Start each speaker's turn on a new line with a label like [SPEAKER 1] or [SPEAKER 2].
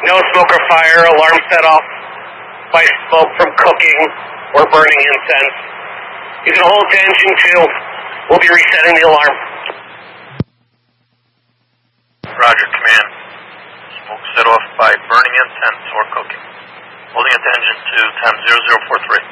[SPEAKER 1] No smoke or fire. Alarm set off by smoke from cooking or burning incense. You can hold to engine 2. We'll be resetting the alarm.
[SPEAKER 2] Roger, command. Smoke set off by burning incense or cooking. Holding it to engine 2, time 0043.